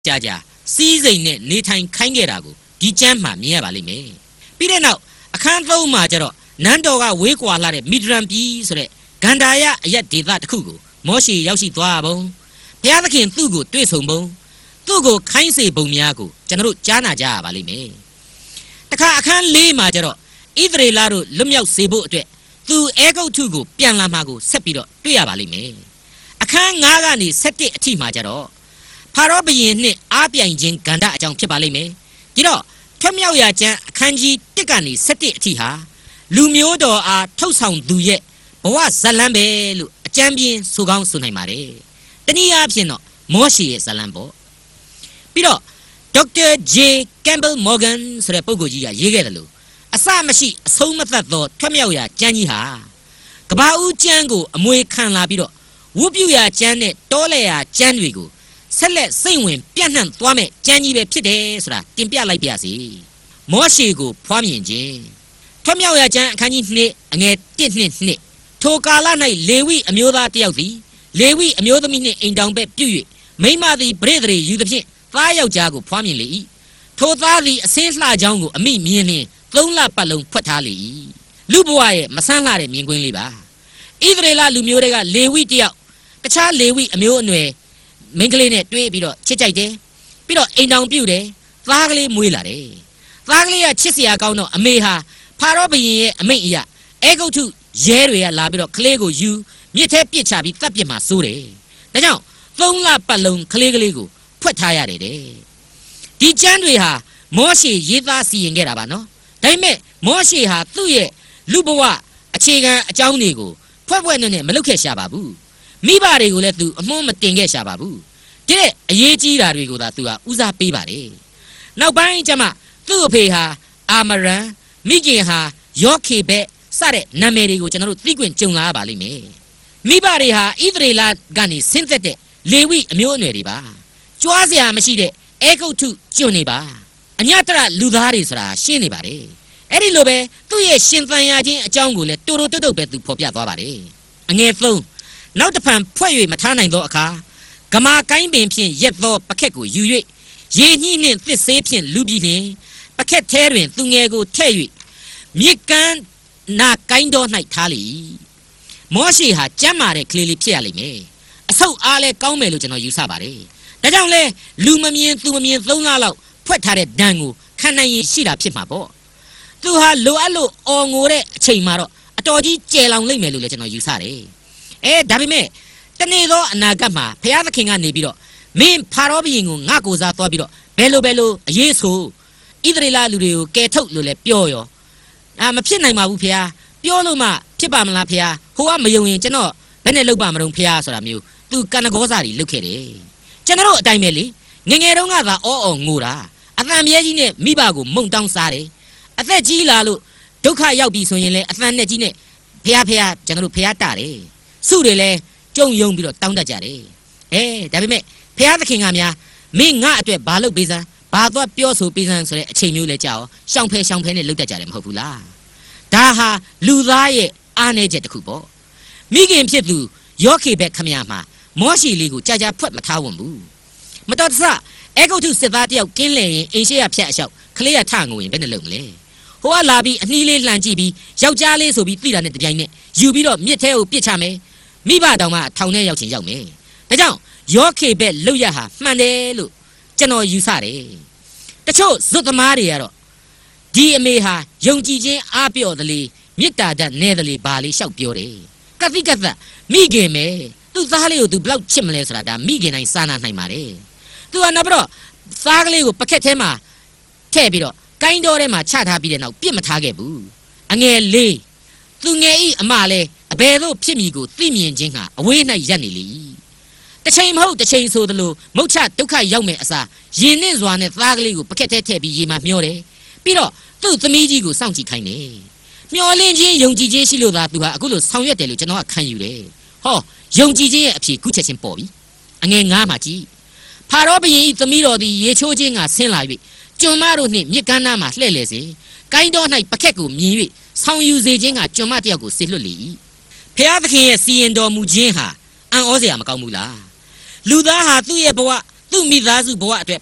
ကြာကြာစီးစိမ်နဲ့နေထိုင်ခိုင်းခဲ့တာကိုဒီကျမ်းမှာမြင်ရပါလိမ့်မယ်ပြီးတဲ့နောက်အခန်း3မှာကျတော့နန်းတော်ကဝေးကွာလာတဲ့မီဒရန်ပြည်ဆိုတဲ့ဂန္ဓာယအရက်ဒေသတစ်ခုကိုမောရှေရောက်ရှိသွားပုံဘုရားသခင်သူ့ကိုတွေ့ဆုံပုံသူ့ကိုခိုင်းစေပုံများကိုကျွန်တော်တို့ကြားနာကြရပါလိမ့်မယ်တခါအခန်း4မှာကျတော့ဣသရေလတို့လွတ်မြောက်စေဖို့အတွက်သူအဲဂုတ်ထုကိုပြန်လာမှာကိုဆက်ပြီးတော့တွေ့ရပါလိမ့်မယ်အခန်း9ကနေ7အထိမှာကျတော့ဖာရောဘုရင်နှင့်အားပြိုင်ခြင်းကန္ဓာအကြောင်းဖြစ်ပါလိမ့်မယ်ဒီတော့ထွတ်မြောက်ရာကျမ်းအခန်းကြီး1ကနေ7အထိဟာလူမျိုးတော်အားထုတ်ဆောင်သူရဲ့ဘဝဇလံပဲလို့အကျမ်းပြင်းဆိုကောင်းဆိုနိုင်ပါတယ်တနည်းအားဖြင့်တော့မောရှေရဲ့ဇလံပေါ့ပြီးတော့ဒေါက်တာ J. Campbell Morgan ဆိုတဲ့ပုဂ္ဂိုလ်ကြီးကရေးခဲ့တယ်လို့အစမရှိအဆုံးမသတ်သောထွတ်မြောက်ရာကျမ်းကြီးဟာကဘာဦးကျမ်းကိုအမွေခံလာပြီးတော့ဝုပြုရာကျမ်းနဲ့တောလဲရာကျမ်းတွေကိုဆက်လက်စိတ်ဝင်ပြန့်နှံ့သွားမဲ့ကျမ်းကြီးပဲဖြစ်တယ်ဆိုတာတင်ပြလိုက်ပါစီမောရှေကိုဖွားမြင်ခြင်းထွတ်မြောက်ရာကျမ်းအခန်းကြီး2အငယ်1နှင့်2ထိုကာလ၌လေဝိအမျိုးသားတယောက်သည်လေဝိအမျိုးသမီးနှင့်အိမ်တောင်ဘက်ပြု၍မိန်းမသည်ပရိသေယူသဖြင့်သားယောက်ျားကိုဖွားမြင်လေ၏ထိုသားသည်အစင်းလှကြောင်းကိုအမိမြင်လျင်3လပတ်လုံးဖွက်ထားလေ၏လူဘဝရဲ့မဆန်းလှတဲ့မြင်ကွင်းလေးပါဣသရေလလူမျိုးတွေကလေဝိတယောက်တခြားလေဝိအမျိုးအနွယ်မိန်းကလေးနဲ့တွေ့ပြီးတော့ချစ်ကြိုက်တယ်ပြီးတော့အိမ်တောင်ပြုတယ်သားကလေးမွေးလာတယ်သားကလေးကချစ်စရာကောင်းတော့အမေဟာဖာရောဘုရင်ရဲ့အမိန့်အရအဲဂုတ်ထုရဲတွေကလာပြီးတော့ကလေးကိုယူမြစ်ထဲပစ်ချပြီးတပ်ပစ်မှစိုးတယ်ဒါကြောင့်3လပတ်လုံးကလေးကိုဖွက်ထားရတယ်တဲ့ဒီကျမ်းတွေဟာမောရှေရေးသားစီရင်ခဲ့တာပါနော်ဒါပေမဲ့မောရှေဟာသူ့ရဲ့လူဘဝအခြေခံအကြောင်းတွေကိုဖွဲ့နဲ့မလုပ်ခဲ့ရှာပါဘူးမိဘတွေကိုလည်းသူအမွှန်းမတင်ခဲ့ရှာပါဘူးတဲ့အရေးကြီးတာတွေကိုသာသူကဦးစားပေးပါတယ်နောက်ပိုင်းကျမှသူ့အဖေဟာအာမရန်မိခင်ဟာယောခေဘက်စတဲ့နာမည်တွေကိုကျွန်တော်တို့သိခွင့်ကြုံလာရပါလိမ့်မယ်မိဘတွေဟာဣသရေလကနေဆင်းသက်တဲ့လေဝိအမျိုးအနွယ်တွေပါကြွားစရာမရှိတဲ့အဲဂုတ်ထုကျွန်းနေပါအညတရလူသားတွေဆိုတာရှင်းနေပါတယ်အဲ့ဒီလိုပဲသူ့ရဲ့ရှင်သန်ရခြင်းအကြောင်းကိုလည်းတူတူတုတ်ပဲသူဖော်ပြသွားပါတယ်အငယ်3နောက်တစ်ဖန်ဖွဲ့၍မထားနိုင်သောအခါဂမာကိုင်းပင်ဖြင့်ရက်သောပခက်ကိုယူ၍ရေညှိနှင့်သစ်ဆေးဖြင့်လူပြီးလျှင်ပခက်ထဲတွင်သူငယ်ကိုထဲ့၍မြစ်ကမ်းနာကိုင်းတော်၌ထားလေမောရှေဟာကြမ်းမာတဲ့ကလေးလေးဖြစ်ရလိမ့်မယ်အဆုတ်အားလည်းကောင်းမယ်လို့ကျွန်တော်ယူဆပါတယ်ဒါကြောင့်လဲလူမမြင်သူမမြင်3လလောက်ဖွက်ထားတဲ့ဒဏ်ကိုခံနိုင်ရင်ရှိတာဖြစ်မှာပေါ့သူဟာလိုအပ်လို့အော်ငိုတဲ့အချိန်မှာတော့အတော်ကြီးကြဲလောင်လိမ့်မယ်လို့လည်းကျွန်တော်ယူဆတယ်ဒါပေမဲ့တနေ့သောအနာဂတ်မှာဘုရားသခင်ကနေပြီးတော့မင်းဖာရောဘုရင်ကိုငါကိုစားသွားပြီးတော့ဘယ်လိုအရေးဆိုဣသရေလလူတွေကိုကယ်ထုတ်လို့လည်းပြောရောမဖြစ်နိုင်ပါဘူးဘုရားပြောလို့မှဖြစ်ပါမလားဘုရားဟိုကမယုံရင်ကျွန်တော်ဘယ်နဲ့လုပ်ပါမလို့ဘုရားဆိုတာမျိုးသူကနဂောစာတွေလုပ်ခဲ့တယ်ကျွန်တော်အတိုင်းပဲလေငငယ်တုန်းကသာအော်ငိုတာအသံမြဲကြီးနဲ့မိဘကိုမုံတောင်းစားတယ်အသက်ကြီးလာလို့ဒုက္ခရောက်ပြီဆိုရင်လည်းအသံနဲ့ကြီးနဲ့ဖះကျွန်တော်တို့ဖះတာတယ်စုတွေလည်းကြုံယုံပြီးတော့တောင်းတတ်ကြတယ်ဒါပေမဲ့ဖះသခင်ကများမင်းငါအတွက်ဘာလုပ်ပေးစမ်းဘာသွားပြောဆိုပေးစမ်းဆိုတဲ့အချိန်မျိုးလဲကြောက်ရှောင်ဖဲနဲ့လုပ်တတ်ကြတယ်မဟုတ်ဘူးလားဒါဟာလူသားရဲ့အားနည်းချက်တစ်ခုပေါ့မိခင်ဖြစ်သူယောခေဘက်ခမရမှာမောရှေလေးကိုကြာဖွက်မထားဝင်ဘူးမတော်တဆအဲဂုတ်ထုစစ်သားတယောက်ကင်းလေရင်အင်ရှေရဖြတ်အလျှောက်ကလေးရထငိုရင်ဘယ်နဲ့လုပ်မလဲဟိုကလာပြီးအနှီးလေးလှန်ကြည့်ပြီးယောက်ျားလေးဆိုပြီးသိတာနဲ့တပြိုင်နက်ယူပြီးတော့မြစ်ထဲကိုပစ်ချမယ်မိဘတောင်မှထောင်ထဲရောက်ချင်ရောက်မယ်ဒါကြောင့်ယောခေဘက်လောက်ရဟာမှန်တယ်လို့ကျွန်တော်ယူဆတယ်တချို့ဇွတ်သမားတွေကတော့ဒီအမေဟာယုံကြည်ခြင်းအားပြော့တယ်လေမေတ္တာဓာတ်နဲ့တယ်လေဘာလေးလျှောက်ပြောတယ်ကတိကတ်မိခင်ပဲသူ့သားလေးကိုသူဘလောက်ချစ်မလဲဆိုတာဒါမိခင်တိုင်းစာနာနိုင်ပါတယ်သူကနောက်ပြီးတော့သားကလေးကိုပကက်ထဲမှာထည့်ပြီးတော့ကိုင်းတော်ထဲမှာချထားပြီးတဲ့နောက်ပြစ်မထားခဲ့ဘူးအငယ်လေးသူငယ်ဤအမလည်းအဘယ်သို့ဖြစ်မည်ကိုသိမြင်ခြင်းဟာအဝေး၌ရပ်နေလေတစ်ချိန်မဟုတ်တစ်ချိန်ဆိုသလိုမုတ်ချဒုက္ခရောက်မယ်အစားရင်နှင့်စွာနဲ့သားကလေးကိုပကက်ထဲထည့်ပြီးရေမှာမျောတယ်ပြီးတော့သူ့သမီးကြီးကိုစောင့်ကြည့်ခိုင်းတယ်မျောလင်းခြင်းယုံကြည်ခြင်းရှိလို့သာသူဟာအခုလိုဆောင်ရွက်တယ်လို့ကျွန်တော်ကခံယူတယ်ဟောယုံကြည်ခြင်းရဲ့အဖြစ်ကုချက်ချင်းပေါ်ပြီအငယ်9မှာကြည့်ဖာရောဘုရင်ဤသမီးတော်သည်ရေချိုးခြင်းကဆင်းလာ၍ကျွန်မတို့နှင့်မြစ်ကမ်းနားမှလှည့်လေစေကိုင်းတော်၌ပကက်ကိုမြင်၍ဆောင်ယူစေခြင်းကကျွန်မတယောက်ကိုဆေလွတ်လေ၏ဖျားသခင်ရဲ့စီရင်တော်မူခြင်းဟာအံ့ဩစရာမကောင်းဘူးလားလူသားဟာသူ့ရဲ့ဘဝသူ့မိသားစုဘဝအတွက်